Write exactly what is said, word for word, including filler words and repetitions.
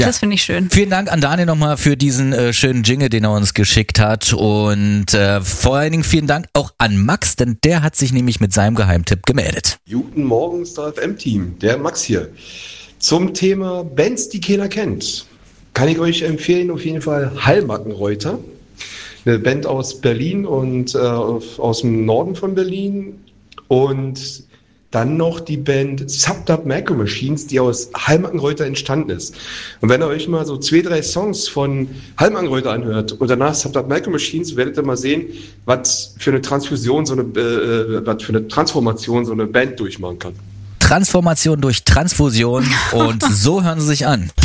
Ja. Das finde ich schön. Vielen Dank an Daniel nochmal für diesen äh, schönen Jingle, den er uns geschickt hat. Und äh, vor allen Dingen vielen Dank auch an Max, denn der hat sich nämlich mit seinem Geheimtipp gemeldet. Guten Morgen, Star F M-Team. Der Max hier. Zum Thema Bands, die keiner kennt, kann ich euch empfehlen, auf jeden Fall Hallmackenreuter. Eine Band aus Berlin und äh, aus dem Norden von Berlin. Und dann noch die Band Subdub Micro Machines, die aus Hallmackenreuter entstanden ist. Und wenn ihr euch mal so zwei, drei Songs von Hallmackenreuter anhört und danach Subdub Micro Machines, werdet ihr mal sehen, was für eine Transfusion, so eine, äh, was für eine Transformation so eine Band durchmachen kann. Transformation durch Transfusion und so hören sie sich an.